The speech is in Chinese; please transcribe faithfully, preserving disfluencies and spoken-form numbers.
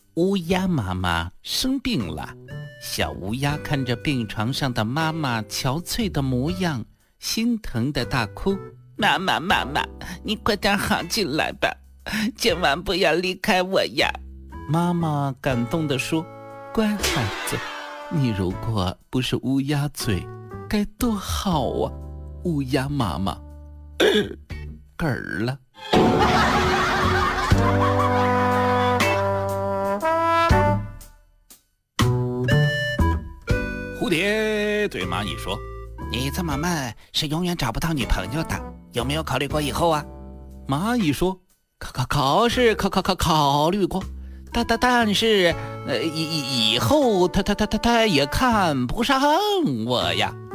乌鸦妈妈生病了，小乌鸦看着病床上的妈妈憔悴的模样，心疼的大哭：妈妈妈妈，你快点好起来吧，千万不要离开我呀！妈妈感动地说：乖孩子，你如果不是乌鸦嘴，该多好啊！乌鸦妈妈嗝儿了。蝴蝶对蚂蚁说：你这么慢，是永远找不到女朋友的，有没有考虑过以后啊？蚂蚁说：考考考是考考考考虑过，但但但是呃以以以后他他他他他也看不上我呀。